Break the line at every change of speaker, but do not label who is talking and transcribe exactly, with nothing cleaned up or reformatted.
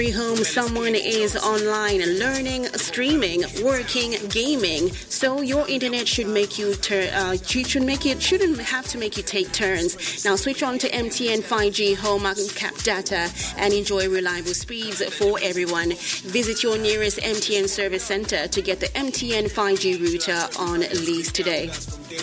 home, someone is online learning, streaming, working, gaming. So your internet should make you tur- uh, should make it shouldn't have to make you take turns. Now switch on to M T N five G home cap data and enjoy reliable speeds for everyone. Visit your nearest M T N service center to get the M T N five G router on lease today.